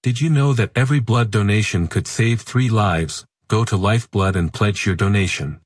Did you know that every blood donation could save 3 lives? Go to Lifeblood and pledge your donation.